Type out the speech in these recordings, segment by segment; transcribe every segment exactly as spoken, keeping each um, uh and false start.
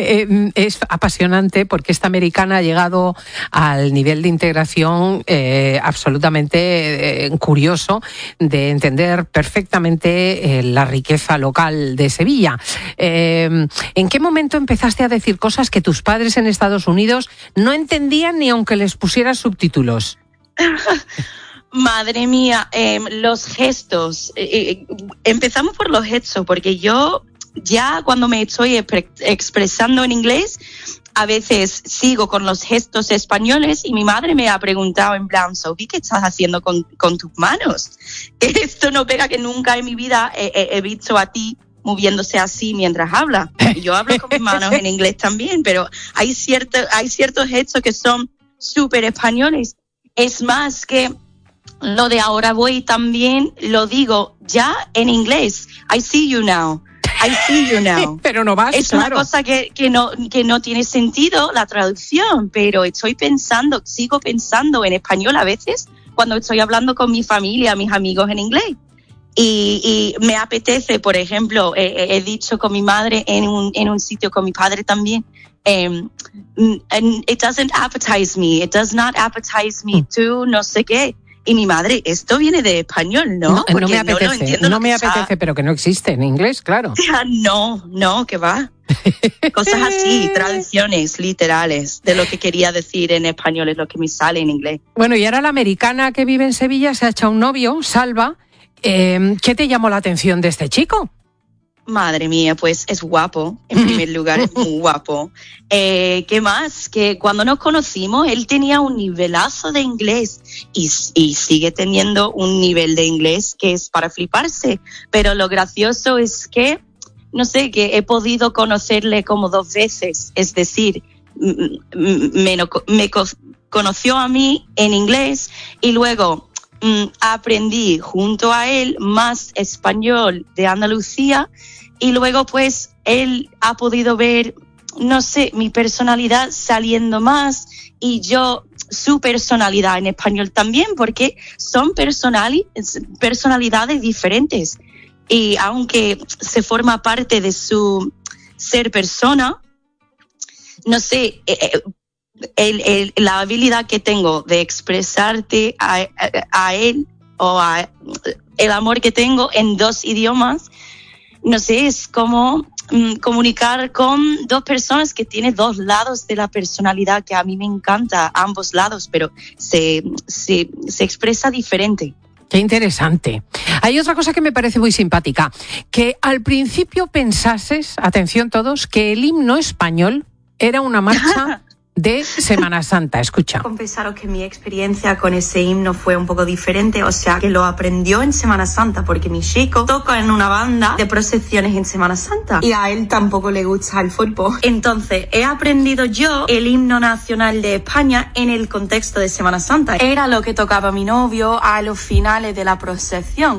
eh, es apasionante porque esta americana ha llegado al nivel de integración eh, absolutamente eh, curioso de entender perfectamente eh, la riqueza local de Sevilla. Eh, ¿En qué momento empezaste a decir cosas que tus padres en Estados Unidos no entendían ni aunque les pusieras subtítulos? Madre mía, eh, los gestos. Eh, eh, empezamos por los gestos, porque yo ya cuando me estoy expre- expresando en inglés, a veces sigo con los gestos españoles y mi madre me ha preguntado en plan, Sophie, ¿qué estás haciendo con, con tus manos? Esto no pega, que nunca en mi vida he, he, he visto a ti moviéndose así mientras habla. Yo hablo con mis manos en inglés también, pero hay, cierto, hay ciertos gestos que son súper españoles. Es más que lo de ahora voy también lo digo ya en inglés. I see you now. I see you now. Pero no vas, es claro. una cosa que, que, no, que no tiene sentido la traducción, pero estoy pensando, sigo pensando en español a veces cuando estoy hablando con mi familia, mis amigos en inglés. Y, y me apetece, por ejemplo, eh, he dicho con mi madre en un, en un sitio, con mi padre también, Um, and it doesn't appetize me, it does not appetize me to no sé qué. Y mi madre, esto viene de español, ¿no? No, no me apetece, no, no me apetece, sea... pero que no existe en inglés, claro. No, no, que va. Cosas así, traducciones literales de lo que quería decir en español es lo que me sale en inglés. Bueno, y ahora la americana que vive en Sevilla se ha echado un novio, Salva. Eh, ¿Qué te llamó la atención de este chico? Madre mía, pues es guapo, en primer lugar, es muy guapo. Eh, ¿Qué más? Que cuando nos conocimos, él tenía un nivelazo de inglés y, y sigue teniendo un nivel de inglés que es para fliparse. Pero lo gracioso es que, no sé, que he podido conocerle como dos veces. Es decir, me, me conoció a mí en inglés y luego mm, aprendí junto a él más español de Andalucía. Y luego, pues, él ha podido ver, no sé, mi personalidad saliendo más y yo, su personalidad en español también, porque son personali- personalidades diferentes. Y aunque se forma parte de su ser persona, no sé, eh, el, el, la habilidad que tengo de expresarte a, a, a él o a el amor que tengo en dos idiomas, no sé, es como um, comunicar con dos personas que tienen dos lados de la personalidad, que a mí me encanta ambos lados, pero se, se, se expresa diferente. Qué interesante. Hay otra cosa que me parece muy simpática, que al principio pensases, atención todos, que el himno español era una marcha de Semana Santa. Escucha. Confesaros que mi experiencia con ese himno fue un poco diferente, o sea, que lo aprendió en Semana Santa, porque mi chico toca en una banda de procesiones en Semana Santa y a él tampoco le gusta el fútbol. Entonces, he aprendido yo el himno nacional de España en el contexto de Semana Santa. Era lo que tocaba mi novio a los finales de la procesión.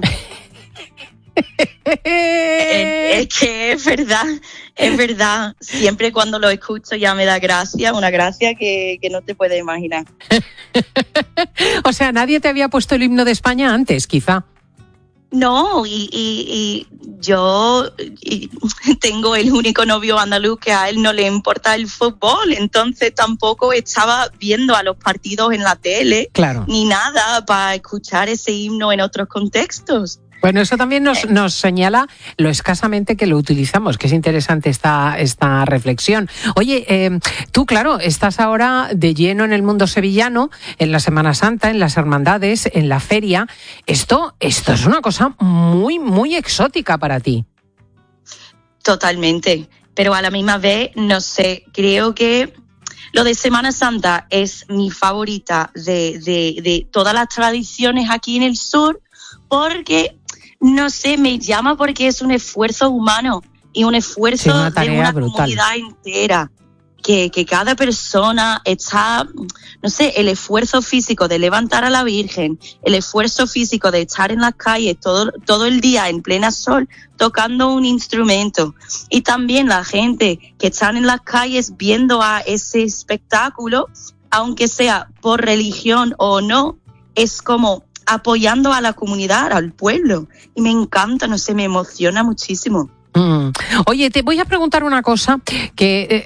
es, es que es verdad, es verdad. Siempre cuando lo escucho ya me da gracia, una gracia que, que no te puedes imaginar. O sea, nadie te había puesto el himno de España antes, quizá. No, y, y, y yo y tengo el único novio andaluz que a él no le importa el fútbol, entonces tampoco estaba viendo a los partidos en la tele, claro, ni nada para escuchar ese himno en otros contextos. Bueno, eso también nos, nos señala lo escasamente que lo utilizamos, que es interesante esta, esta reflexión. Oye, eh, tú, claro, estás ahora de lleno en el mundo sevillano, en la Semana Santa, en las hermandades, en la feria. Esto, esto es una cosa muy, muy exótica para ti. Totalmente, pero a la misma vez, no sé, creo que lo de Semana Santa es mi favorita de, de, de todas las tradiciones aquí en el sur, porque no sé, me llama porque es un esfuerzo humano y un esfuerzo sí, una de una brutal. Comunidad entera. Que, que cada persona está, no sé, el esfuerzo físico de levantar a la Virgen, el esfuerzo físico de estar en las calles todo, todo el día en plena sol tocando un instrumento. Y también la gente que están en las calles viendo a ese espectáculo, aunque sea por religión o no, es como apoyando a la comunidad, al pueblo. Y me encanta, no sé, me emociona muchísimo. Mm. Oye, te voy a preguntar una cosa que... Eh,